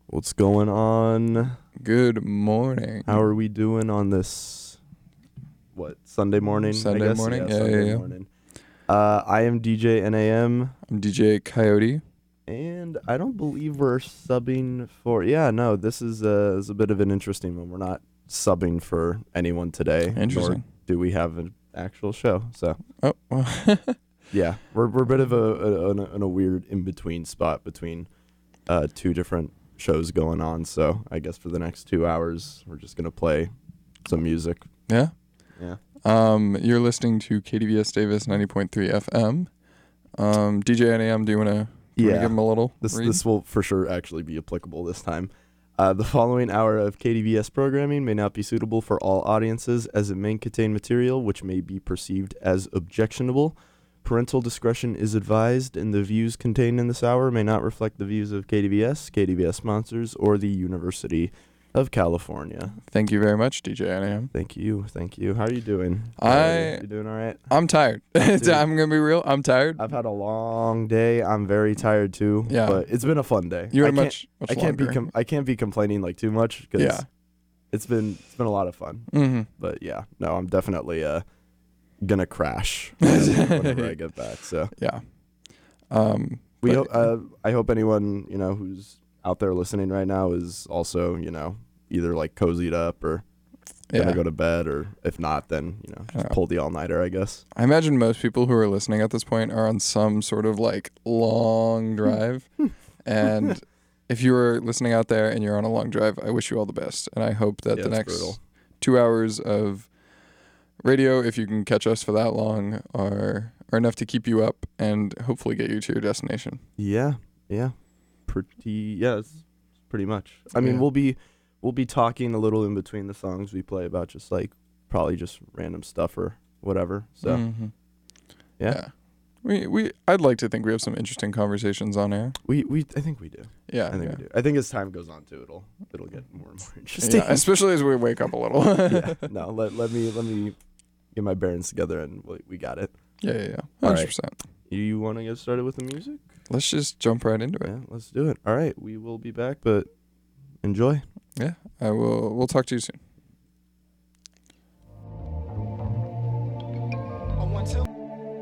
What's going on? Good morning. How are we doing on this, Sunday morning? Sunday I guess? morning? Sunday Yeah. morning. I am DJ NAM, I'm DJ Coyote. and I don't believe we're subbing for... Yeah, no, this is a bit of an interesting one. We're not subbing for anyone today. Interesting. Nor do we have an actual show, so... Oh, well. Yeah, we're a bit of a weird in-between spot between two different shows going on, so I guess for the next 2 hours we're just gonna play some music. Yeah. Yeah. You're listening to KDVS Davis 90.3 FM. DJ NAM, do you wanna give him a little read? This will for sure actually be applicable this time. The following hour of KDVS programming may not be suitable for all audiences, as it may contain material which may be perceived as objectionable. Parental discretion is advised, and the views contained in this hour may not reflect the views of KDVS, KDVS sponsors, or the University of California. Thank you very much, DJ NAM. Thank you. How are you doing? You doing all right? I'm tired. I'm gonna be real. I'm tired. I've had a long day. I'm very tired too. Yeah. But it's been a fun day. You had much I can't longer. I can't be complaining like too much because Yeah. it's been a lot of fun. Mm-hmm. But yeah, no, I'm definitely gonna crash whenever I get back. So Yeah. I hope anyone who's out there listening right now is also either like cozied up or gonna go to bed, or if not, then just pull the all-nighter, I guess. I imagine most people who are listening at this point are on some sort of like long drive. And if you are listening out there and you're on a long drive, I wish you all the best. And I hope that the next brutal. 2 hours of radio, if you can catch us for that long, are enough to keep you up and hopefully get you to your destination. Yeah. It's pretty much. I mean, we'll be talking a little in between the songs we play about just like probably just random stuff or whatever. So yeah. I'd like to think we have some interesting conversations on air. I think we do. Yeah. I think we do. I think as time goes on too, it'll get more and more interesting. Yeah, especially as we wake up a little. Yeah. No, let me get my bearings together and we got it. Yeah. 100%. All right. You want to get started with the music? Let's just jump right into it. Yeah, let's do it. All right, we will be back, but enjoy. Yeah, we'll talk to you soon. 1, 2.